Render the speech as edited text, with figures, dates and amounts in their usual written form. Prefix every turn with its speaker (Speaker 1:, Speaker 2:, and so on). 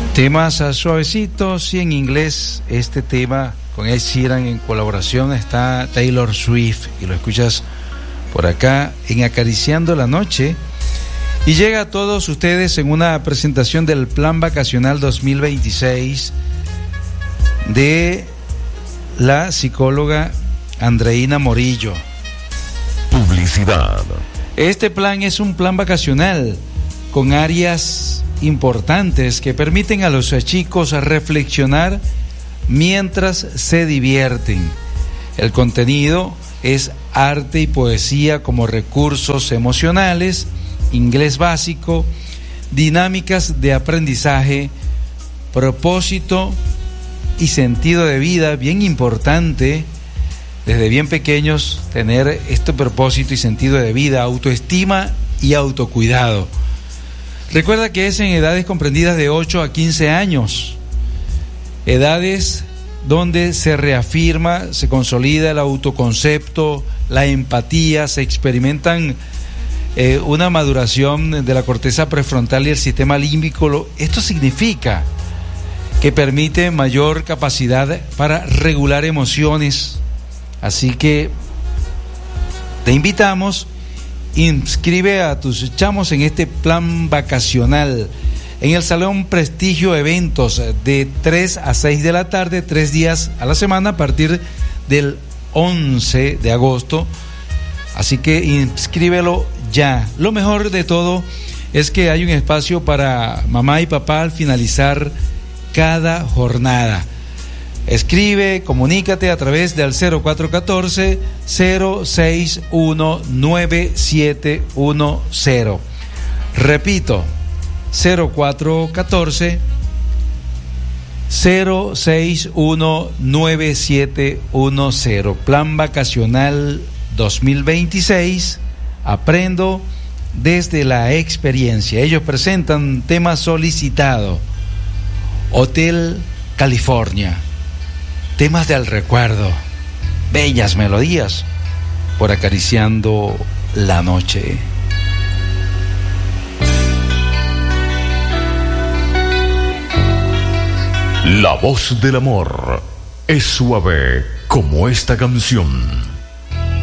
Speaker 1: Temas suavecitos y en inglés. Este tema con Ed Sheeran en colaboración está Taylor Swift y lo escuchas por acá en Acariciando la Noche. Y llega a todos ustedes en una presentación del Plan Vacacional 2026 de la psicóloga Andreina Morillo.
Speaker 2: Publicidad.
Speaker 1: Este plan es un plan vacacional con áreas importantes que permiten a los chicos reflexionar mientras se divierten. El contenido es arte y poesía como recursos emocionales, inglés básico, dinámicas de aprendizaje, propósito y sentido de vida. Bien importante desde bien pequeños tener este propósito y sentido de vida, autoestima y autocuidado. Recuerda que es en edades comprendidas de 8 a 15 años, edades donde se reafirma, se consolida el autoconcepto, la empatía, se experimentan una maduración de la corteza prefrontal y el sistema límbico. Esto significa que permite mayor capacidad para regular emociones. Así que te invitamos, inscribe a tus chamos en este plan vacacional en el Salón Prestigio Eventos de 3 a 6 de la tarde, 3 días a la semana a partir del 11 de agosto. Así que inscríbelo ya. Lo mejor de todo es que hay un espacio para mamá y papá al finalizar cada jornada. Escribe, comunícate a través del 0414-061-9710. Repito, 0414-061-9710. Plan Vacacional 2026. Aprendo desde la experiencia. Ellos presentan tema solicitado: Hotel California. Temas del recuerdo, bellas melodías por Acariciando la Noche.
Speaker 2: La voz del amor es suave como esta canción.